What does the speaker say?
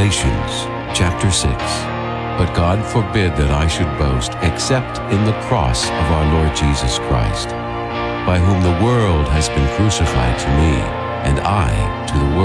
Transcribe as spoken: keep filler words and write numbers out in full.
Galatians chapter six. But God forbid that I should boast except in the cross of our Lord Jesus Christ, by whom the world has been crucified to me, and I to the world.